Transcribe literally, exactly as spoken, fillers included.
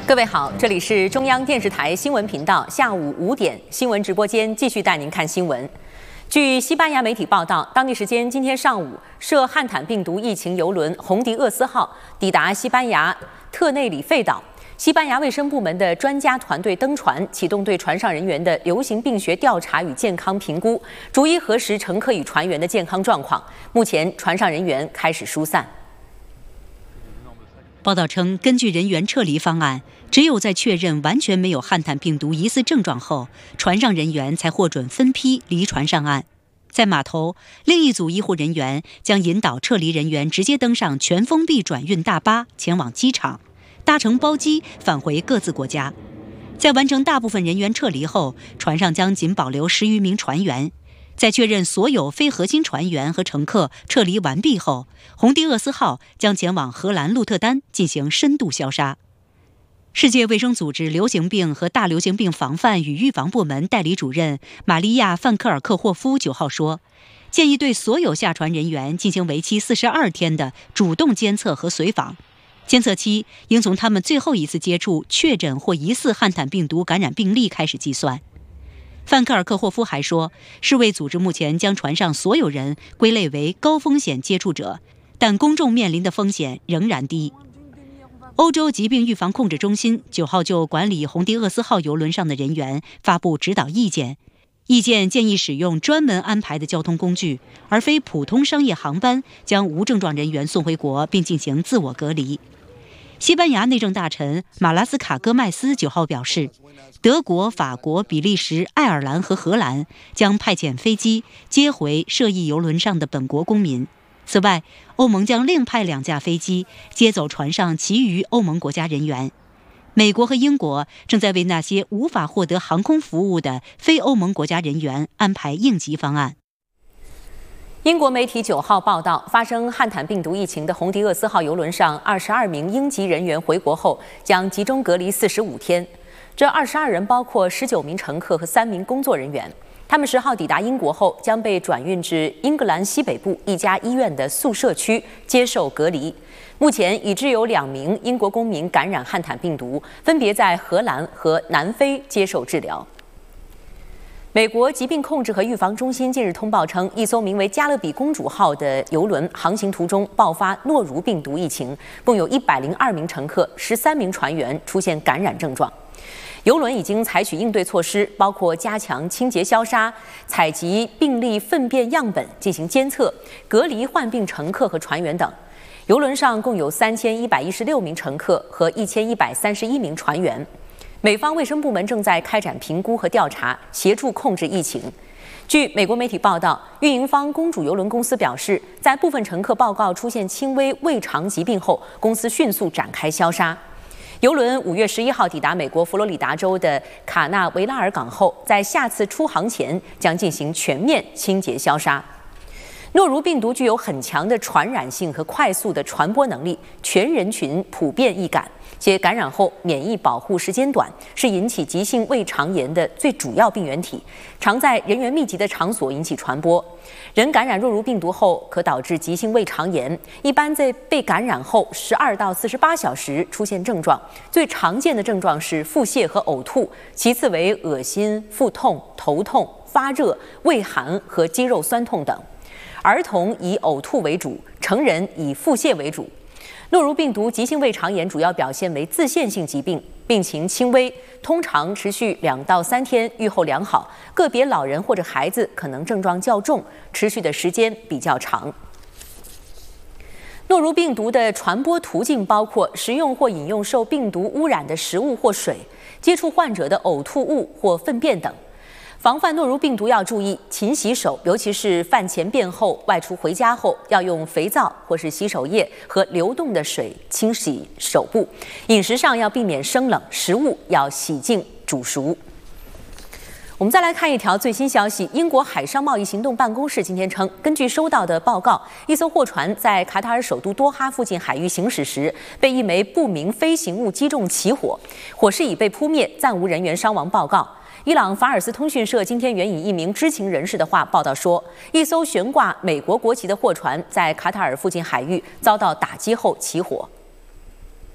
各位好，这里是中央电视台新闻频道，下午五点新闻直播间继续带您看新闻。据西班牙媒体报道，当地时间今天上午，涉汉坦病毒疫情邮轮红迪厄斯号抵达西班牙特内里费岛。西班牙卫生部门的专家团队登船，启动对船上人员的流行病学调查与健康评估，逐一核实乘客与船员的健康状况。目前，船上人员开始疏散。 报道称，根据人员撤离方案，只有在确认完全没有汉坦病毒疑似症状后，船上人员才获准分批离船上岸。在码头，另一组医护人员将引导撤离人员直接登上全封闭转运大巴前往机场，搭乘包机返回各自国家。在完成大部分人员撤离后，船上将仅保留十余名船员。在确认所有非核心船员和乘客撤离完毕后，红迪厄斯号将前往荷兰鹿特丹进行深度消杀。世界卫生组织流行病和大流行病防范与预防部门代理主任玛利亚·范克尔克霍夫九号说，建议对所有下船人员进行为期四十二天的主动监测和随访，监测期应从他们最后一次接触确诊或疑似汉坦病毒感染病例开始计算。范克尔克霍夫还说，世卫组织目前将船上所有人归类为高风险接触者，但公众面临的风险仍然低。欧洲疾病预防控制中心九号就管理红迪厄斯号邮轮上的人员发布指导意见，意见建议使用专门安排的交通工具，而非普通商业航班，将无症状人员送回国并进行自我隔离。西班牙内政大臣马拉斯卡戈麦斯九号表示，德国、法国、比利时、爱尔兰和荷兰将派遣飞机接回涉疫邮轮上的本国公民。此外，欧盟将另派两架飞机接走船上其余欧盟国家人员。美国和英国正在为那些无法获得航空服务的非欧盟国家人员安排应急方案。 英国媒体九号报道，发生汉坦病毒疫情的红迪厄斯号邮轮上二十二名英籍人员回国后将集中隔离四十五天。这二十二人包括十九名乘客和三名工作人员。他们十号抵达英国后将被转运至英格兰西北部一家医院的宿舍区接受隔离。目前已知有两名英国公民感染汉坦病毒，分别在荷兰和南非接受治疗。美国疾病控制和预防中心近日通报称，一艘名为加勒比公主号的邮轮航行途中爆发诺如病毒疫情，共有一百零二名乘客、十三名船员出现感染症状。邮轮已经采取应对措施，包括加强清洁消杀、采集病例粪便样本进行监测、隔离患病乘客和船员等。邮轮上共有三千一百一十六名乘客和一千一百三十一名船员。美方卫生部门正在开展评估和调查，协助控制疫情。据美国媒体报道，运营方公主邮轮公司表示，在部分乘客报告出现轻微胃肠疾病后，公司迅速展开消杀。邮轮五月十一号抵达美国佛罗里达州的卡纳维拉尔港后，在下次出航前将进行全面清洁消杀。诺如病毒具有很强的传染性和快速的传播能力，全人群普遍易感，且感染后免疫保护时间短，是引起急性胃肠炎的最主要病原体，常在人员密集的场所引起传播。人感染诺如病毒后可导致急性胃肠炎，一般在被感染后十二到四十八小时出现症状，最常见的症状是腹泻和呕吐，其次为恶心、腹痛、头痛、发热、畏寒和肌肉酸痛等。儿童以呕吐为主，成人以腹泻为主。诺如病毒急性胃肠炎主要表现为自限性疾病，病情轻微，通常持续两到三天，预后良好。个别老人或者孩子可能症状较重，持续的时间比较长。诺如病毒的传播途径包括食用或饮用受病毒污染的食物或水，接触患者的呕吐物或粪便等。防范诺如病毒要注意勤洗手，尤其是饭前便后、外出回家后，要用肥皂或是洗手液和流动的水清洗手部。饮食上要避免生冷，食物要洗净煮熟。我们再来看一条最新消息，英国海上贸易行动办公室今天称，根据收到的报告，一艘货船在卡塔尔首都多哈附近海域行驶时，被一枚不明飞行物击中起火，火势已被扑灭，暂无人员伤亡报告。伊朗法尔斯通讯社今天援引一名知情人士的话报道说，一艘悬挂美国国旗的货船在卡塔尔附近海域遭到打击后起火。